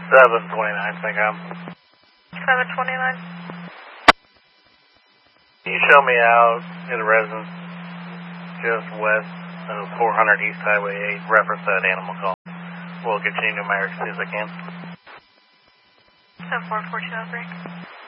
729, think I'm. 729. Can you show me out at a residence just west of 400 East Highway 8, reference that animal call. We'll get you numeric as soon as I can. 74423.